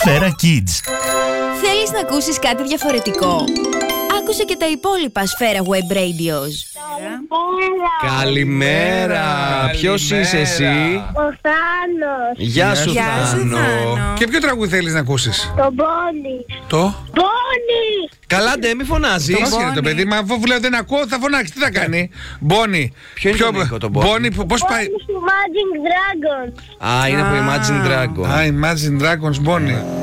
Σφαίρα Kids. Θέλεις να ακούσεις κάτι διαφορετικό? Άκουσε και τα υπόλοιπα Σφαίρα Web Radios. Καλημέρα. Ποιος είσαι εσύ? Ο Θάνος. Γεια σου Θάνο. Και ποιο τραγούδι θέλεις να ακούσεις? Το Μπόνι. Το Μπόνι. Καλά ντε, μη φωνάζεις. Όχι ρε το παιδί, μα αφού λέω δεν ακούω θα φωνάξει, τι θα κάνει? Μπόνι. Ποιο είναι το Νίκο, το Μπόνι? Πώς πάει? Μπόνι του Imagine Dragons. Α, είναι από Imagine Dragon. Α, Imagine Dragons, Μπόνι.